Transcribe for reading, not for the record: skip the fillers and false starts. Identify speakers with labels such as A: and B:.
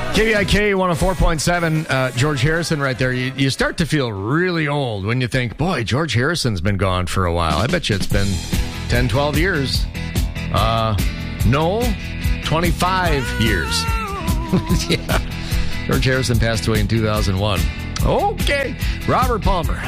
A: KVIK 104.7, George Harrison right there. You start to feel really old when you think, boy, George Harrison's been gone for a while. I bet you it's been 10, 12 years. No, 25 years. Yeah. George Harrison passed away in 2001. Okay. Robert Palmer,